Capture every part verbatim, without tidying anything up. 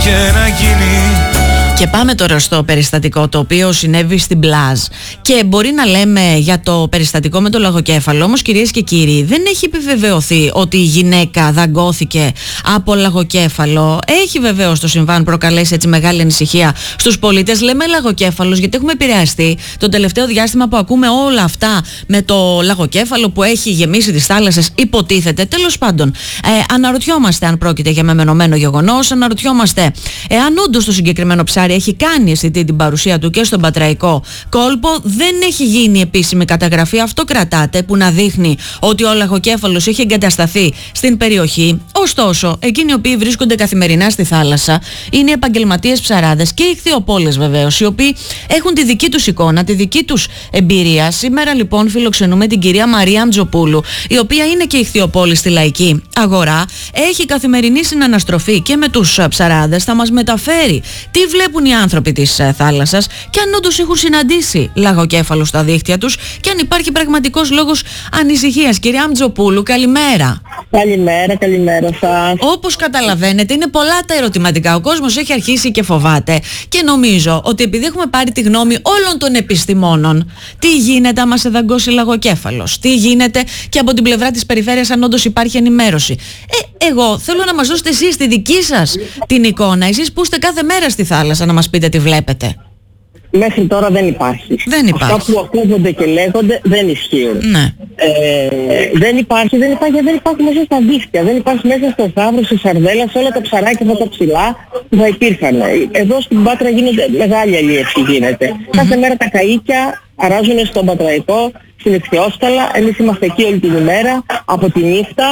Και να γίνει. Και πάμε τώρα στο περιστατικό το οποίο συνέβη στην Πλάζ. Και μπορεί να λέμε για το περιστατικό με το λαγοκέφαλο, όμως κυρίες και κύριοι, δεν έχει επιβεβαιωθεί ότι η γυναίκα δαγκώθηκε από λαγοκέφαλο. Έχει βεβαίως το συμβάν προκαλέσει έτσι μεγάλη ανησυχία στους πολίτες. Λέμε λαγοκέφαλος γιατί έχουμε επηρεαστεί το τελευταίο διάστημα που ακούμε όλα αυτά με το λαγοκέφαλο που έχει γεμίσει τις θάλασσες, υποτίθεται. Τέλος πάντων, ε, αναρωτιόμαστε αν πρόκειται για μεμενωμένο γεγονός, αναρωτιόμαστε εάν όντως το συγκεκριμένο ψάρι έχει κάνει αισθητή την παρουσία του και στον πατραϊκό κόλπο. Δεν έχει γίνει επίσημη καταγραφή, αυτό κρατάτε, που να δείχνει ότι ο λαγοκέφαλος έχει εγκατασταθεί στην περιοχή. Ωστόσο, εκείνοι οι οποίοι βρίσκονται καθημερινά στη θάλασσα είναι οι επαγγελματίες ψαράδες και οι ιχθυοπόλες βεβαίως, οι οποίοι έχουν τη δική τους εικόνα, τη δική τους εμπειρία. Σήμερα λοιπόν φιλοξενούμε την κυρία Μαρία Αμτζοπούλου, η οποία είναι και ιχθυοπόλη στη Λαϊκή Αγορά, έχει καθημερινή συναναστροφή και με τους ψαράδες, θα μας μεταφέρει τι βλέπουν οι άνθρωποι της θάλασσας και αν όντως έχουν συναντήσει λαγοκέφαλο στα δίχτυα τους και αν υπάρχει πραγματικός λόγος ανησυχίας. Κυρία Αμτζοπούλου, καλημέρα. Καλημέρα, καλημέρα σας. Όπως καταλαβαίνετε, είναι πολλά τα ερωτηματικά. Ο κόσμος έχει αρχίσει και φοβάται. Και νομίζω ότι επειδή έχουμε πάρει τη γνώμη όλων των επιστημόνων, τι γίνεται άμα σε δαγκώσει λαγοκέφαλος, τι γίνεται και από την πλευρά της περιφέρειας, αν όντως υπάρχει ενημέρωση. Ε, εγώ θέλω να μας δώσετε εσείς τη δική σας την εικόνα, εσείς που είστε κάθε μέρα στη θάλασσα, να μας πείτε τι βλέπετε. Μέχρι τώρα δεν υπάρχει. Δεν υπάρχει. Αυτά που ακούγονται και λέγονται δεν ισχύουν. Ναι. Ε, δεν υπάρχει, δεν υπάρχει, δεν υπάρχει μέσα στα δίχτυα, δεν υπάρχει μέσα στο Θαύρο, στη Σαρδέλα, σε όλα τα ψαράκια αυτά τα ψηλά που θα υπήρχαν. Εδώ στην Πάτρα γίνεται μεγάλη αλίευση γίνεται. Mm-hmm. Κάθε μέρα τα καΐκια αράζουν στον Πατραϊκό, στην Εχθιόσκαλα, εμείς είμαστε εκεί όλη την ημέρα, από τη νύχτα.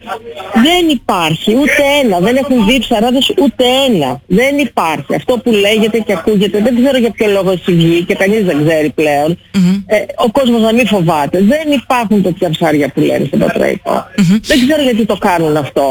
Δεν υπάρχει ούτε ένα, δεν έχουν δει ψαράδες ούτε ένα. Δεν υπάρχει. Αυτό που λέγεται και ακούγεται, δεν ξέρω για ποιο λόγο έχει και κανείς δεν ξέρει πλέον. Mm-hmm. Ε, ο κόσμος να μην φοβάται. Δεν υπάρχουν τέτοια ψάρια που λένε στον Πατραϊκό. Mm-hmm. Δεν ξέρω γιατί το κάνουν αυτό.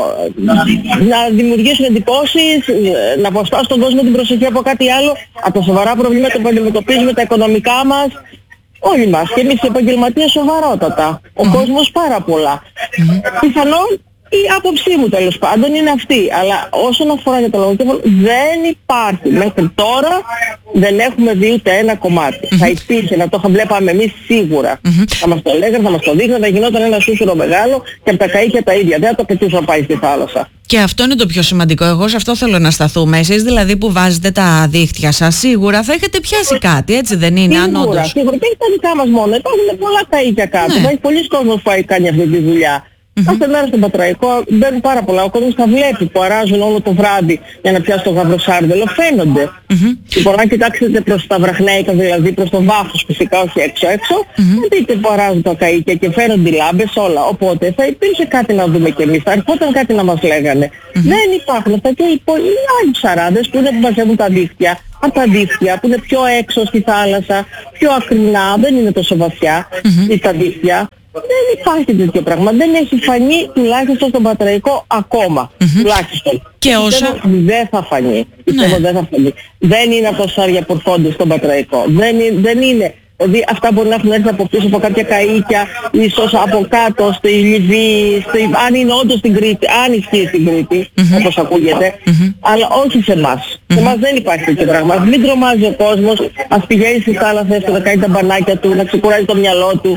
Να δημιουργήσουν εντυπώσεις, να αποσπάσουν τον κόσμο την προσοχή από κάτι άλλο, από τα σοβαρά προβλήματα που αντιμετωπίζουμε, τα οικονομικά μας. Όλοι μας και εμείς οι επαγγελματίες σοβαρότατα. Ο mm-hmm. κόσμος πάρα πολλά. Mm-hmm. Πιθανόν η άποψή μου τέλος πάντων είναι αυτή. Αλλά όσον αφορά για το λαγοκέφαλο δεν υπάρχει. Μέχρι τώρα δεν έχουμε δει ούτε ένα κομμάτι. Mm-hmm. Θα υπήρχε, να το βλέπαμε εμείς σίγουρα. Mm-hmm. Θα μας το λέγανε, θα μας το δείχνανε, θα γινόταν ένα σούσουρο μεγάλο και από τα καΐκια τα ίδια. Δεν θα το πετούσε να πάει στη θάλασσα. Και αυτό είναι το πιο σημαντικό. Εγώ σε αυτό θέλω να σταθούμε. Εσείς δηλαδή που βάζετε τα δίχτυα σας, σίγουρα θα έχετε πιάσει κάτι, έτσι δεν είναι? Σίγουρα, αν όντως... σίγουρα. Και τα δικά μας μόνο. Υπάρχουν πολλά καΐκια κάτω. Ναι. Υπάρχει πολλοί κόσμος που πάει κάνει αυτή τη δουλειά. Mm-hmm. Κάθε μέρα στον Πατραϊκό μπαίνουν πάρα πολλά. Ο κόσμος τα βλέπει που αράζουν όλο το βράδυ για να πιάσει το γαυροσάρδελο. Φαίνονται. Mm-hmm. Λοιπόν, αν κοιτάξετε προς τα βραχνέικα, δηλαδή προς το βάθος φυσικά, όχι έξω έξω, mm-hmm. θα δείτε που αράζουν τα καΐκια και φαίνονται οι λάμπες όλα. Οπότε θα υπήρχε κάτι να δούμε κι εμείς. Θα ερχόταν κάτι να μας λέγανε. Mm-hmm. Δεν υπάρχουν αυτά και οι πολλοί άλλοι ψαράδες που είναι που μαζεύουν τα δίχτυα. Από τα δίχτυα που είναι πιο έξω στη θάλασσα, πιο ακρινά, δεν είναι τόσο βαθιά mm-hmm. τα δίχτυα. Δεν υπάρχει τέτοιο πράγμα. Δεν έχει φανεί τουλάχιστον στον Πατραϊκό ακόμα. Mm-hmm. Τουλάχιστον. Και όσο... δεν θα φανεί. Πιστεύω ναι. δεν θα φανεί. Δεν είναι από ψάρια που έρχονται στον Πατραϊκό. Δεν είναι, δεν είναι. Δηλαδή αυτά μπορεί να έχουν έρθει από πίσω από κάποια καΐκια, ίσως από κάτω στη Λιβύη, στη... αν είναι όντως στην Κρήτη, αν ισχύει στην Κρήτη, mm-hmm. όπως ακούγεται, mm-hmm. αλλά όχι σε εμάς. Mm-hmm. Σε εμάς δεν υπάρχει τέτοιο πράγμα. Μην τρομάζει ο κόσμος, ας πηγαίνει στη θάλασσα, να κάνει τα μπανάκια του, να ξεκουράζει το μυαλό του.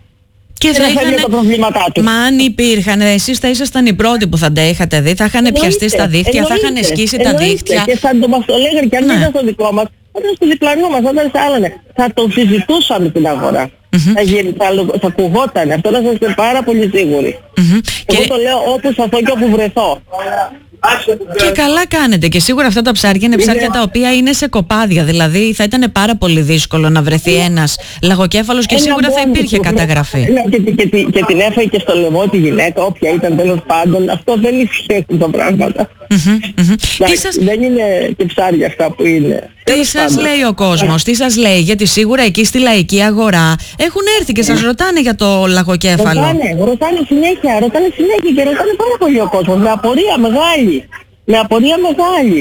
Και θα είχαν... τα προβλήματά του. Μα αν υπήρχαν, εσείς θα ήσασταν οι πρώτοι που θα τα είχατε δει, θα είχαν πιαστεί στα δίχτυα, θα είχαν σκίσει τα δίχτυα. Και θα το μας το λέγανε και αν δεν ήταν στο δικό μας, θα ήταν στο διπλανό μας, θα ήταν σε άλλανε. Θα το συζητούσαμε την αγορά. Mm-hmm. Θα, γίνει, θα, θα ακουγόταν. Αυτό να σας είστε πάρα πολύ σίγουροι. Mm-hmm. Εγώ και... το λέω όπου σταθώ και όπου βρεθώ. Και καλά κάνετε. Και σίγουρα αυτά τα ψάρια είναι ψάρια τα οποία είναι σε κοπάδια. Δηλαδή θα ήταν πάρα πολύ δύσκολο να βρεθεί ένας λαγοκέφαλος και σίγουρα θα υπήρχε καταγραφή. Ναι, και, και, και, και την έφαγε και στο λαιμό τη γυναίκα, όποια ήταν τέλος πάντων. Αυτό δεν ισχύει τα πράγματα. Mm-hmm, mm-hmm. Σας... Δεν είναι και ψάρια αυτά που είναι. Τι σας λέει ο κόσμος, τι σας λέει? Γιατί σίγουρα εκεί στη Λαϊκή Αγορά έχουν έρθει και σας ρωτάνε για το λαγοκέφαλο. Ρωτάνε, ρωτάνε συνέχεια, ρωτάνε συνέχεια και ρωτάνε πάρα πολύ ο κόσμος. Με απορία μεγάλη. Με απορία μεγάλη.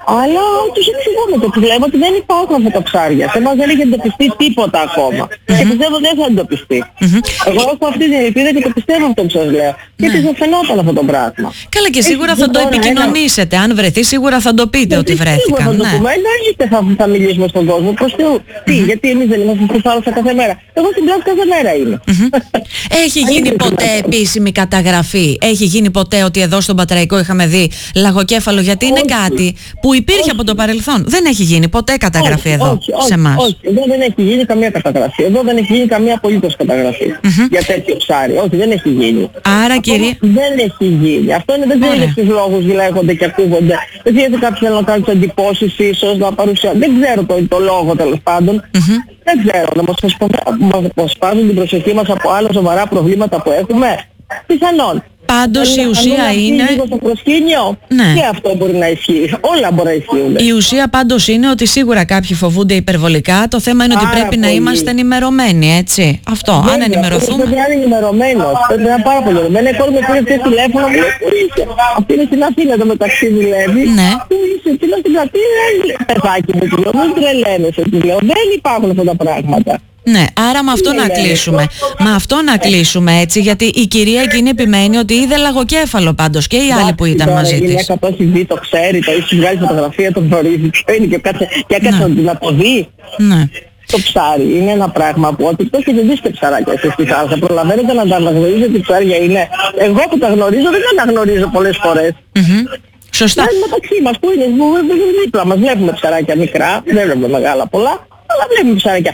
Αλλά τους εξηγούμε το που λέμε ότι δεν υπάρχουν αυτά τα ψάρια. Σε εμάς δεν έχει εντοπιστεί τίποτα ακόμα. Mm-hmm. Και πιστεύω δεν θα εντοπιστεί. Mm-hmm. Εγώ έχω αυτή την ελπίδα και το πιστεύω αυτό που σας λέω. Mm-hmm. Γιατί θα φαινόταν αυτό το πράγμα. Καλά, και σίγουρα έχει θα το επικοινωνήσετε. Ένα... Αν βρεθεί, σίγουρα θα το πείτε γιατί ότι βρέθηκαν. Σίγουρα θα το πούμε. Εννοείται θα, θα μιλήσουμε στον κόσμο. Προς Θεού. Mm-hmm. Τι, γιατί εμείς δεν είμαστε στη θάλασσα κάθε μέρα. Εγώ στην πλάτη κάθε μέρα είμαι. Mm-hmm. Έχει γίνει ποτέ επίσημη καταγραφή? Έχει γίνει ποτέ ότι εδώ στον Πατραϊκό είχαμε δει λαγοκέφαλο? Γιατί είναι όχι. κάτι που υπήρχε όχι. από το παρελθόν. Δεν έχει γίνει ποτέ καταγραφή όχι, εδώ όχι, όχι, σε εμάς. Όχι, εδώ δεν έχει γίνει καμία καταγραφή. Εδώ δεν έχει γίνει καμία απολύτως καταγραφή mm-hmm. για τέτοιο ψάρι. Όχι, δεν έχει γίνει. Άρα κύριε... Δεν έχει γίνει. Αυτό είναι, δεν ξέρω στους λόγους λέγονται και ακούγονται. Δεν ξέρετε κάποιοι να κάνουν τις εντυπώσεις ίσως, να παρουσιάσουν. Δεν ξέρω το, το λόγο τέλος πάντων. Mm-hmm. Δεν ξέρω. Να μας αποσπάζουν την προσοχή μας από άλλα σοβαρά προβλήματα που έχουμε. Πιθανόν. Πάντως η ουσία είναι... λίγο στο προσκήνιο, ναι. Και αυτό μπορεί να ισχύει. Όλα μπορεί να ισχύουν. Η ουσία πάντως είναι ότι σίγουρα κάποιοι φοβούνται υπερβολικά. Το θέμα είναι ότι πάρα πρέπει πολύ. να είμαστε ενημερωμένοι, έτσι. Αυτό, βέβαια, αν ενημερωθούμε... Πρέπει να είναι ενημερωμένος. Πρέπει να είναι πάρα πολύ ενημερωμένος. Ένα κόρη με πήρε χθες τηλέφωνο, μου λέει πού είσαι. Αυτή είναι στην Αθήνα το μεταξύ δουλεύει. Ναι. Πού είσαι, τι είναι στην πλατεία, παιδάκι μου, του λέω. Μην τρελαίνεσαι, του λέω. Δεν υπάρχουν αυτά τα πράγματα. Ναι, άρα με αυτό να κλείσουμε. Με αυτό να κλείσουμε έτσι, γιατί η κυρία εκείνη επιμένει ότι είδε λαγοκέφαλο πάντως και οι άλλοι που ήταν μαζί της. Η γυναίκα το έχει δει, το ξέρει, το έχει βγάλει φωτογραφία, το γνωρίζει, ποιο είναι και κάτσε και έκατσε να το δει. Ναι. Το ψάρι είναι ένα πράγμα που ότι το έχετε δει και ψαράκια εσείς στη θάλασσα. Προλαβαίνετε να τα αναγνωρίζετε τι ψάρια είναι. Εγώ που τα γνωρίζω δεν τα αναγνωρίζω πολλές φορές. Mm-hmm. Σωστά. Είναι μεταξύ μας που είναι, που είναι δίπλα μας. Βλέπουμε ψαράκια μικρά, δεν βλέπουμε μεγάλα πολλά, αλλά βλέπουμε ψαράκια.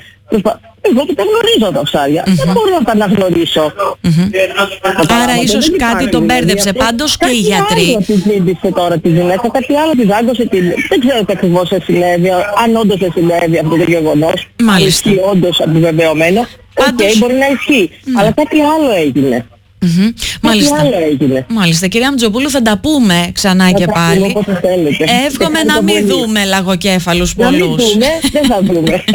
Εγώ που τα γνωρίζω τα ψάρια, mm-hmm. δεν μπορώ να τα αναγνωρίσω. Mm-hmm. Άρα ίσως κάτι τον μπέρδεψε πάντως και οι γιατροί. Κάτι άλλο τη ζήτησε τώρα τη γυναίκα, κάτι άλλο τη δάγκωσε, τη... δεν ξέρω τι ακριβώς συνέβη, αν όντως συνέβη αυτό το γεγονός. Μάλιστα. Ισχύει όντως επιβεβαιωμένο. Οκ, okay, μπορεί να ισχύει, mm. αλλά κάτι άλλο έγινε. Mm-hmm. Μάλιστα. Μάλιστα, κυρία Μτζοπούλου, θα τα πούμε ξανά θα και πάλι. Εύχομαι να μην δούμε λαγοκέφαλους πολλούς. Να μην δούμε, δεν θα δούμε.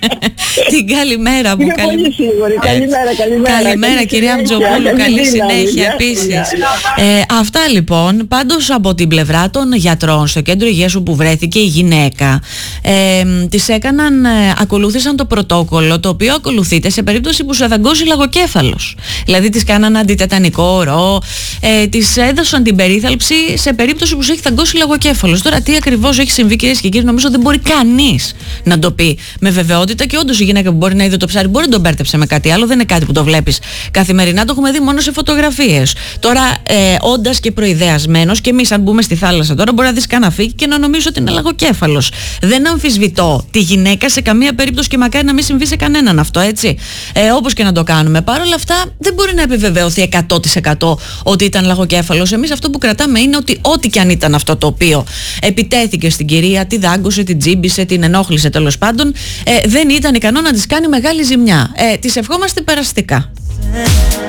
Την καλημέρα που είμαι καλη... πολύ σίγουρη. Καλημέρα, καλημέρα. Καλημέρα κυρία Μτζοπούλου, καλή συνέχεια επίσης. ε, Αυτά λοιπόν. Πάντως από την πλευρά των γιατρών στο κέντρο υγείας που βρέθηκε η γυναίκα, ε, τις έκαναν, ε, ακολούθησαν το πρωτόκολλο το οποίο ακολουθείται σε περίπτωση που σου δαγκώσει λαγοκέφαλος. Δηλαδή τις κάναν αντιτετανικό ορό, ε, της έδωσαν την περίθαλψη σε περίπτωση που σου έχει δαγκώσει λαγοκέφαλος. Τώρα τι ακριβώς έχει συμβεί, κυρίες και κύριοι, νομίζω δεν μπορεί κανείς να το πει με βεβαιότητα και όντως η γυναίκα που μπορεί να είδε το ψάρι μπορεί να τον μπέρδεψε με κάτι άλλο, δεν είναι κάτι που το βλέπεις καθημερινά, το έχουμε δει μόνο σε φωτογραφίες. Τώρα, ε, όντας και προειδεασμένος, και εμείς αν μπούμε στη θάλασσα τώρα, μπορεί να δεις κανένα φύκι και να νομίζω ότι είναι λαγοκέφαλος. Δεν αμφισβητώ τη γυναίκα σε καμία περίπτωση και μακάρι να μην συμβεί σε κανέναν αυτό, έτσι. Ε, όπως και να το κάνουμε. Παρ' όλα αυτά, δεν μπορεί να επιβεβαιωθεί εκατό τοις εκατό ότι ήταν λαγοκέφαλος. Εμείς αυτό που κρατάμε είναι ότι ό,τι και αν ήταν αυτό το οποίο επιτέθηκε στην κυρία, τη δάγκωσε, την τζίμπησε, την ενόχλησε τέλος πάντων, ε, δεν ήταν ικανό να της κάνει μεγάλη ζημιά. Ε, της ευχόμαστε περαστικά.